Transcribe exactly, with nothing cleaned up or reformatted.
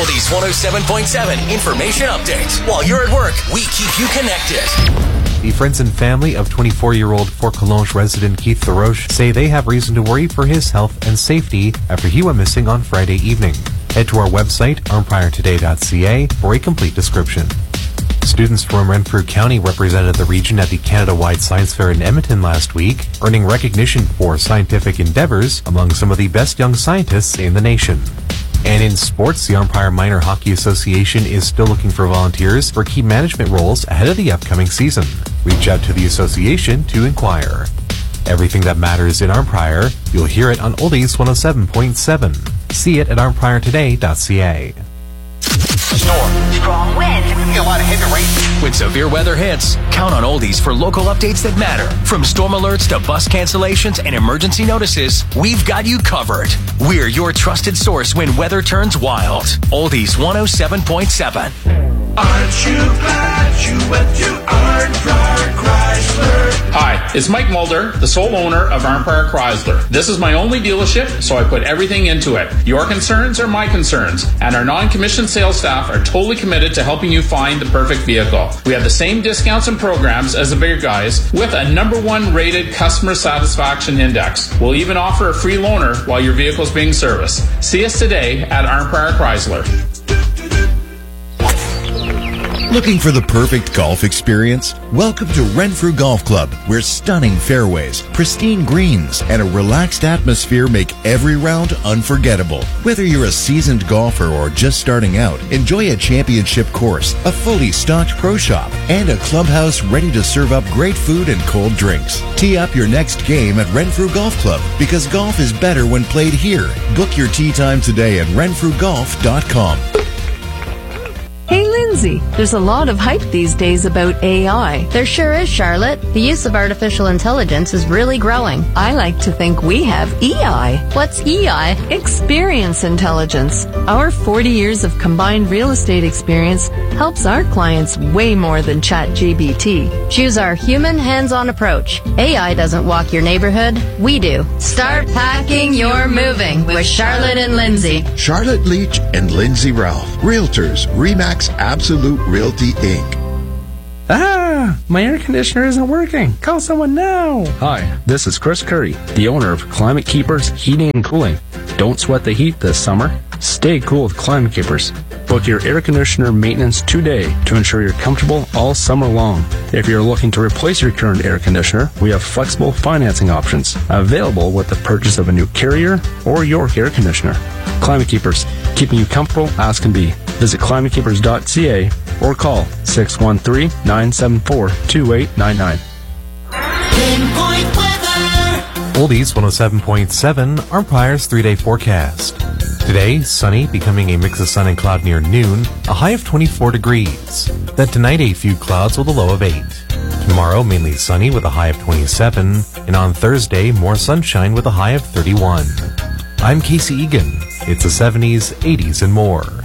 Oldies one oh seven point seven information update. While you're at work, we keep you connected. The friends and family of twenty-four-year-old Fort Collonges resident Keith LaRoche say they have reason to worry for his health and safety after he went missing on Friday evening. Head to our website, armpire today dot c a, for a complete description. Students from Renfrew County represented the region at the Canada-wide Science Fair in Edmonton last week, earning recognition for scientific endeavors among some of the best young scientists in the nation. And in sports, the Armpire Minor Hockey Association is still looking for volunteers for key management roles ahead of the upcoming season. Reach out to the association to inquire. Everything that matters in Armpire, you'll hear it on Oldies one oh seven point seven. See it at armpire today dot c a. Storm, strong wind, a lot of heavy rain. When severe weather hits, count on Oldies for local updates that matter. From storm alerts to bus cancellations and emergency notices, we've got you covered. We're your trusted source when weather turns wild. Oldies one oh seven point seven. Aren't you glad you went to Armpire Chrysler? Hi, it's Mike Mulder, the sole owner of Armpire Chrysler. This is my only dealership, so I put everything into it. Your concerns are my concerns, and our non-commissioned sales staff are totally committed to helping you find the perfect vehicle. We have the same discounts and programs as the bigger guys with a number one rated customer satisfaction index. We'll even offer a free loaner while your vehicle is being serviced. See us today at Armpire Chrysler. Looking for the perfect golf experience? Welcome to Renfrew Golf Club, where stunning fairways, pristine greens, and a relaxed atmosphere make every round unforgettable. Whether you're a seasoned golfer or just starting out, enjoy a championship course, a fully stocked pro shop, and a clubhouse ready to serve up great food and cold drinks. Tee up your next game at Renfrew Golf Club, because golf is better when played here. Book your tee time today at renfrew golf dot com. Hey, Lindsay, there's a lot of hype these days about A I. There sure is, Charlotte. The use of artificial intelligence is really growing. I like to think we have E I. What's E I? Experience intelligence. Our forty years of combined real estate experience helps our clients way more than ChatGPT. Choose our human hands-on approach. A I doesn't walk your neighborhood. We do. Start packing your moving with Charlotte and Lindsay. Charlotte Leach and Lindsay Ralph. Realtors, RE/MAX Absolute Realty, Incorporated. Ah, my air conditioner isn't working. Call someone now. Hi, this is Chris Curry, the owner of Climate Keepers Heating and Cooling. Don't sweat the heat this summer. Stay cool with Climate Keepers. Book your air conditioner maintenance today to ensure you're comfortable all summer long. If you're looking to replace your current air conditioner, we have flexible financing options available with the purchase of a new Carrier or York air conditioner. Climate Keepers, keeping you comfortable as can be. Visit climate keepers dot c a or call six one three, nine seven four, two eight nine nine. Pinpoint weather. Oldies one oh seven point seven, Armpire's three-day forecast. Today, sunny, becoming a mix of sun and cloud near noon, a high of twenty-four degrees. Then tonight, a few clouds with a low of eight. Tomorrow, mainly sunny with a high of twenty-seven. And on Thursday, more sunshine with a high of thirty-one. I'm Casey Egan. It's the seventies, eighties, and more.